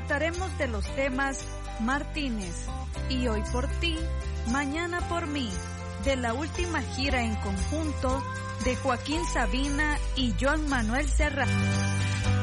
disfrutaremos de los temas Martínez y Hoy por ti, Mañana por mí, de la última gira en conjunto de Joaquín Sabina y Joan Manuel Serrat.